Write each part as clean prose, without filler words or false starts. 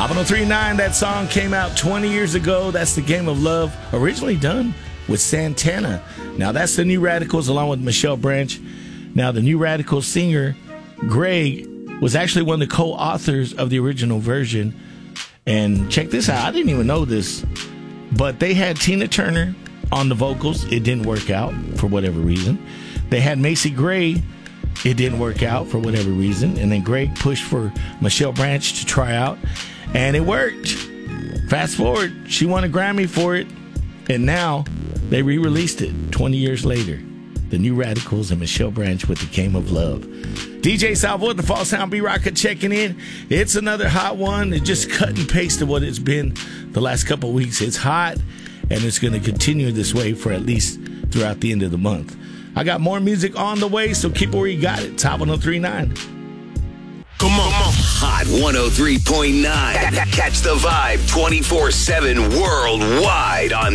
Hot 103.9, that song came out 20 years ago. That's The Game of Love, originally done with Santana. Now, that's the New Radicals along with Michelle Branch. Now, the New Radicals singer, Greg, was actually one of the co-authors of the original version. And check this out. I didn't even know this, but they had Tina Turner on the vocals. It didn't work out for whatever reason. They had Macy Gray. It didn't work out for whatever reason. And then Greg pushed for Michelle Branch to try out, and it worked. Fast forward, she won a Grammy for it, and now they re-released it 20 years later. The New Radicals and Michelle Branch with The Game of Love. DJ Salvo, the Fall Sound B-Rocker checking in. It's another hot one. It just cut and pasted what it's been the last couple of weeks. It's hot, and it's going to continue this way for at least throughout the end of the month. I got more music on the way, so keep it where you got it. Top 103.9. Come on. Hot 103.9. Catch the vibe 24/7 worldwide on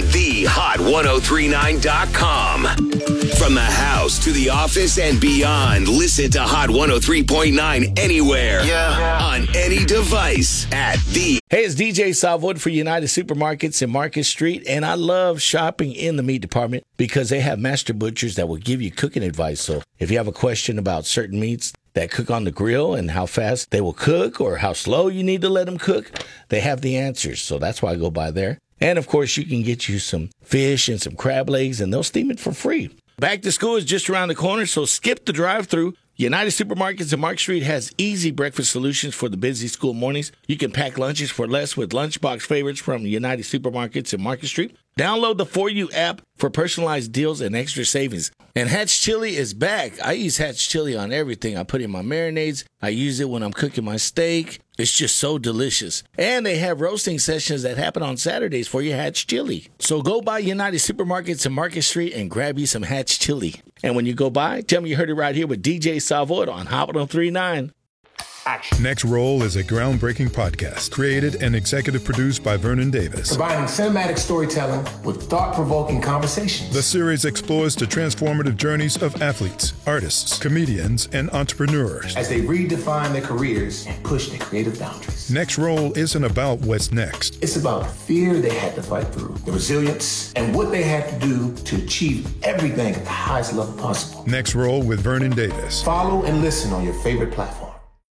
thehot1039.com. From the house to the office and beyond, listen to Hot 103.9 anywhere, on any device at the. Hey, it's DJ Salvood for United Supermarkets in Market Street, and I love shopping in the meat department because they have master butchers that will give you cooking advice. So if you have a question about certain meats that cook on the grill and how fast they will cook or how slow you need to let them cook, they have the answers. So that's why I go by there. And, of course, you can get you some fish and some crab legs, and they'll steam it for free. Back to school is just around the corner, so skip the drive-thru. United Supermarkets in Mark Street has easy breakfast solutions for the busy school mornings. You can pack lunches for less with Lunchbox favorites from United Supermarkets in Market Street. Download the 4U app for personalized deals and extra savings. And Hatch Chili is back. I use Hatch Chili on everything. I put it in my marinades. I use it when I'm cooking my steak. It's just so delicious. And they have roasting sessions that happen on Saturdays for your Hatch Chili. So go by United Supermarkets in Market Street and grab you some Hatch Chili. And when you go by, tell me you heard it right here with DJ Salvoid on Hot 103.9. Action. Next Roll is a groundbreaking podcast created and executive produced by Vernon Davis. Combining cinematic storytelling with thought-provoking conversations. The series explores the transformative journeys of athletes, artists, comedians, and entrepreneurs as they redefine their careers and push their creative boundaries. Next Roll isn't about what's next. It's about the fear they had to fight through, the resilience, and what they had to do to achieve everything at the highest level possible. Next Roll with Vernon Davis. Follow and listen on your favorite platform.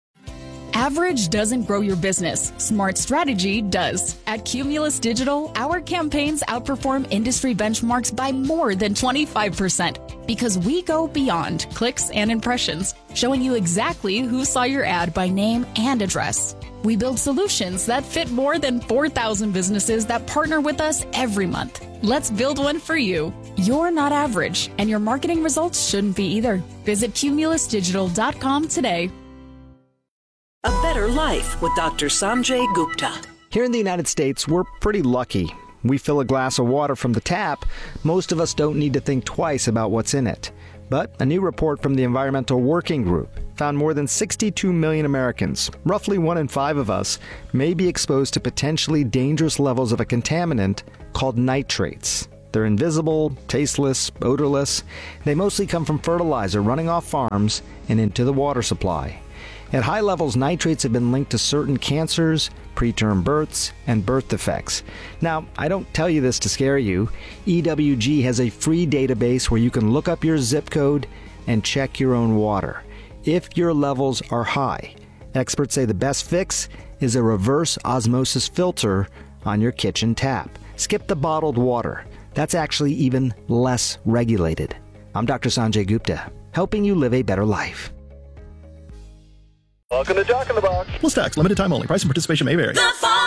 Average doesn't grow your business. Smart strategy does. At Cumulus Digital, our campaigns outperform industry benchmarks by more than 25% because we go beyond clicks and impressions, showing you exactly who saw your ad by name and address. We build solutions that fit more than 4,000 businesses that partner with us every month. Let's build one for you. You're not average, and your marketing results shouldn't be either. Visit cumulusdigital.com today. A Better Life with Dr. Sanjay Gupta. Here in the United States, we're pretty lucky. We fill a glass of water from the tap. Most of us don't need to think twice about what's in it. But a new report from the Environmental Working Group found more than 62 million Americans, roughly 1 in 5 of us, may be exposed to potentially dangerous levels of a contaminant called nitrates. They're invisible, tasteless, odorless. They mostly come from fertilizer running off farms and into the water supply. At high levels, nitrates have been linked to certain cancers, preterm births, and birth defects. Now, I don't tell you this to scare you. EWG has a free database where you can look up your zip code and check your own water. If your levels are high, experts say the best fix is a reverse osmosis filter on your kitchen tap. Skip the bottled water. That's actually even less regulated. I'm Dr. Sanjay Gupta, helping you live a better life. Welcome to Jock in the Box. Plus tax, limited time only. Price and participation may vary.